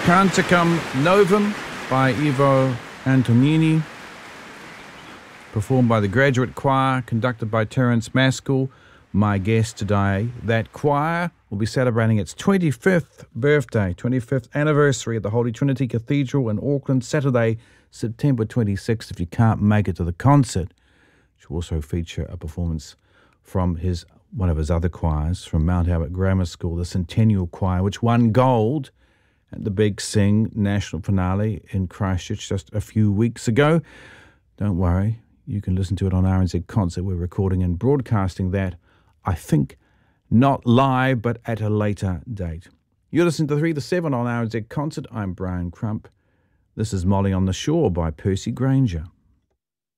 Canticum Novum by Ivo Antonini, performed by the Graduate Choir, conducted by Terence Maskell, my guest today. That choir will be celebrating its 25th birthday, 25th anniversary at the Holy Trinity Cathedral in Auckland, Saturday, September 26th, if you can't make it to the concert, which will also feature a performance from one of his other choirs from Mount Albert Grammar School, the Centennial Choir, which won gold at the Big Sing National Finale in Christchurch just a few weeks ago. Don't worry, you can listen to it on RNZ Concert. We're recording and broadcasting that, I think, not live, but at a later date. You're listening to 3 to 7 on RNZ Concert. I'm Brian Crump. This is Molly on the Shore by Percy Granger.